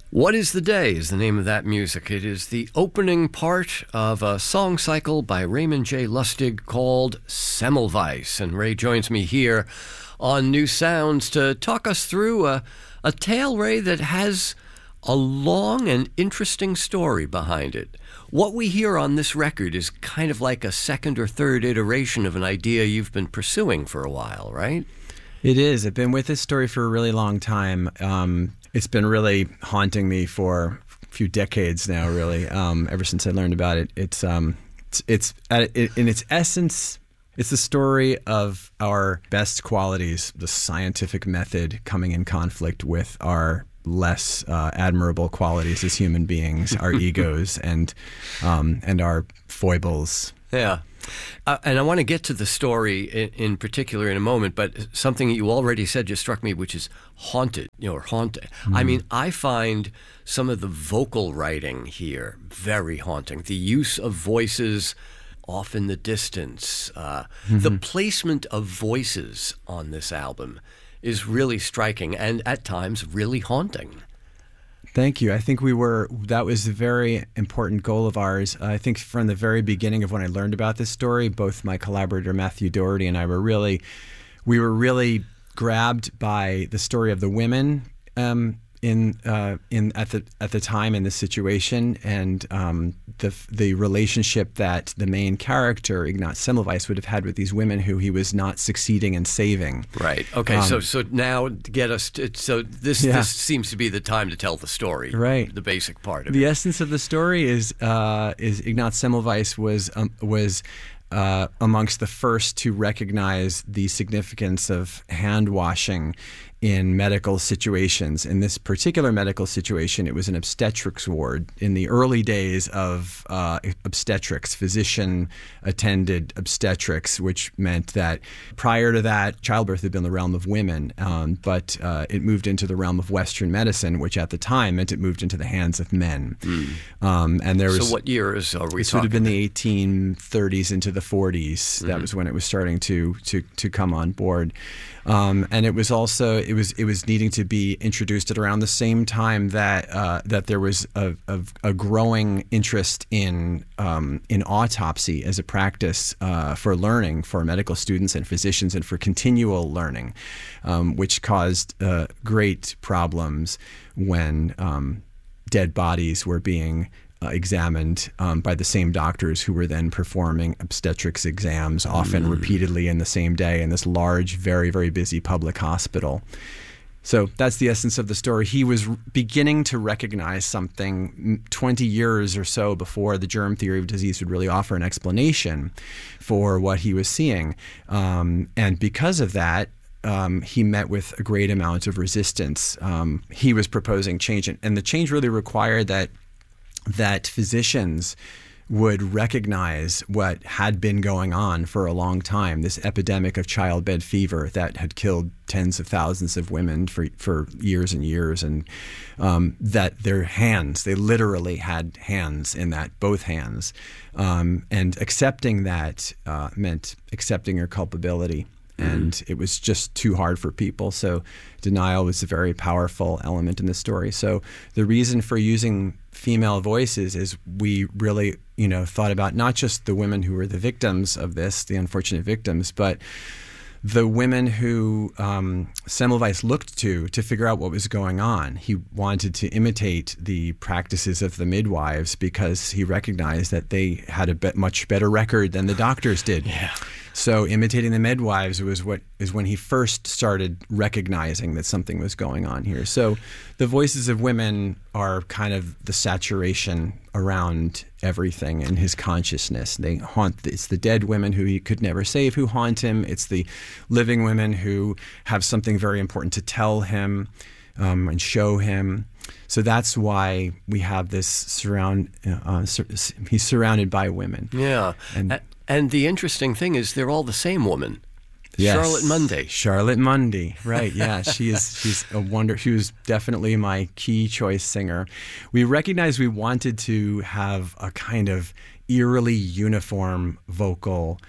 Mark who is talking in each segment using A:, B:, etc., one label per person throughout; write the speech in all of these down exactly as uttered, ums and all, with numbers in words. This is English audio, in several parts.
A: What is the Day is the name of that music. It is the opening part of a song cycle by Raymond J. Lustig called Semmelweis. And Ray joins me here on New Sounds to talk us through a, a tale, Ray, that has a long and interesting story behind it. What we hear on this record is kind of like a second or third iteration of an idea you've been pursuing for a while, right?
B: It is. I've been with this story for a really long time. Um, it's been really haunting me for a few decades now, really, um, ever since I learned about it. It's, um, it's, it's at, it, in its essence, it's the story of our best qualities, the scientific method coming in conflict with our less uh, admirable qualities as human beings, our egos and um, and our foibles.
A: Yeah. Uh, and I want to get to the story in, in particular in a moment, but something that you already said just struck me, which is haunted, you know, or haunted. Mm. I mean, I find some of the vocal writing here very haunting. The use of voices off in the distance, uh, mm-hmm. the placement of voices on this album is really striking and at times really haunting.
B: Thank you. I think we were, that was a very important goal of ours. I think from the very beginning of when I learned about this story, both my collaborator Matthew Doherty and I were really, we were really grabbed by the story of the women um, in uh, in at the at the time in this situation, and um, the the relationship that the main character Ignaz Semmelweis would have had with these women who he was not succeeding in saving.
A: Right. Okay. Um, so so now get us to, so this
B: yeah.
A: this seems to be the time to tell the story.
B: Right.
A: The basic part of
B: the
A: it.
B: The essence of the story is uh, is Ignaz Semmelweis was um, was. Uh, amongst the first to recognize the significance of hand washing in medical situations. In this particular medical situation, it was an obstetrics ward. In the early days of uh, obstetrics, physician-attended obstetrics, which meant that prior to that, childbirth had been the realm of women, um, but uh, it moved into the realm of Western medicine, which at the time meant it moved into the hands of men. Mm. Um, and there was,
A: so what years are we
B: this
A: talking?
B: This would have been the eighteen thirties into the forties. Mm-hmm. That was when it was starting to to to come on board. Um, and it was also it was it was needing to be introduced at around the same time that uh, that there was a, a, a growing interest in um, in autopsy as a practice uh, for learning for medical students and physicians and for continual learning, um, which caused uh, great problems when um, dead bodies were being Uh, examined um, by the same doctors who were then performing obstetrics exams, often mm. repeatedly in the same day in this large, very, very busy public hospital. So that's the essence of the story. He was r- beginning to recognize something twenty years or so before the germ theory of disease would really offer an explanation for what he was seeing. Um, and because of that, Um, he met with a great amount of resistance. Um, he was proposing change, and, and the change really required that that physicians would recognize what had been going on for a long time, this epidemic of childbed fever that had killed tens of thousands of women for, for years and years, and um, that their hands, they literally had hands in that, both hands. Um, and accepting that uh, meant accepting your culpability. And it was just too hard for people. So denial was a very powerful element in the story. So the reason for using female voices is we really, you know, thought about not just the women who were the victims of this, the unfortunate victims, but the women who um, Semmelweis looked to to figure out what was going on. He wanted to imitate the practices of the midwives because he recognized that they had a bit, much better record than the doctors did.
A: Yeah.
B: So imitating the midwives was what is when he first started recognizing that something was going on here. So the voices of women are kind of the saturation around everything in his consciousness. They haunt, it's the dead women who he could never save who haunt him. It's the living women who have something very important to tell him um, and show him. So that's why we have this surround, uh, sur- he's surrounded by women.
A: Yeah.
B: And,
A: uh- And the interesting thing is they're all the same woman.
B: Yes.
A: Charlotte Munday.
B: Charlotte Munday, right? Yeah, she is. She's a wonder. She was definitely my key choice singer. We recognized we wanted to have a kind of eerily uniform vocal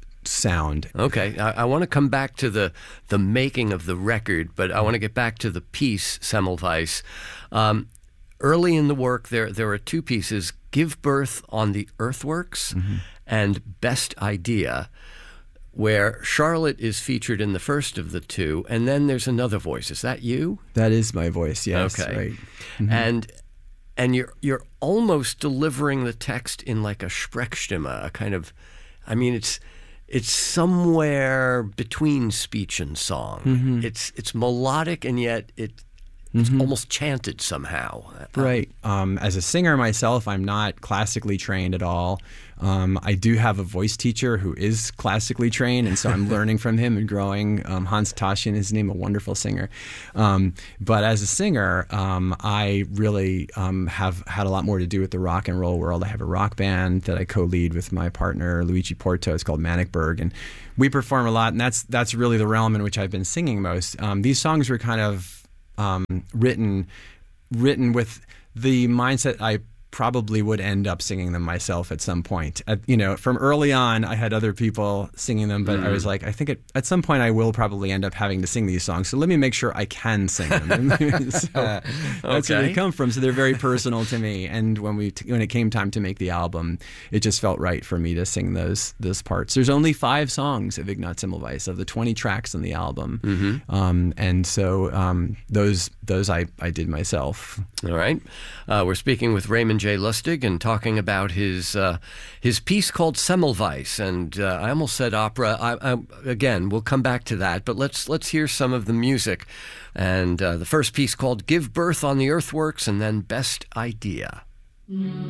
B: sound.
A: Okay, I, I want to come back to the the making of the record, but I want to get back to the piece Semmelweis. Um, early in the work, there there are two pieces: Give Birth on the Earthworks mm-hmm. and Best Idea, where Charlotte is featured in the first of the two, and then there's another voice. Is that you?
B: That is my voice, yes.
A: Okay.
B: Right. Mm-hmm.
A: And and you're you're almost delivering the text in like a Sprechstimme, a kind of, I mean, it's it's somewhere between speech and song. Mm-hmm. It's it's melodic, and yet it it's mm-hmm. almost chanted somehow.
B: Right. Um, as a singer myself, I'm not classically trained at all. Um, I do have a voice teacher who is classically trained, and so I'm learning from him and growing. Um, Hans Taschen is his name, a wonderful singer. Um, but as a singer, um, I really um, have had a lot more to do with the rock and roll world. I have a rock band that I co-lead with my partner, Luigi Porto. It's called Manicberg, and we perform a lot, and that's that's really the realm in which I've been singing most. Um, these songs were kind of Um, written written with the mindset I probably would end up singing them myself at some point. At, you know, from early on, I had other people singing them, but mm. I was like, I think it, at some point I will probably end up having to sing these songs. So let me make sure I can sing them. so
A: okay.
B: That's where they come from. So they're very personal to me. And when we when it came time to make the album, it just felt right for me to sing those those parts. There's only five songs of Ignaz Semmelweis of the twenty tracks on the album, mm-hmm. um, and so um, those those I I did myself.
A: All right, uh, we're speaking with Raymond J. Lustig and talking about his uh, his piece called Semmelweis, and uh, I almost said opera. I, I, again, we'll come back to that, but let's let's hear some of the music. And uh, the first piece called "Give Birth on the Earthworks," and then "Best Idea." Mm.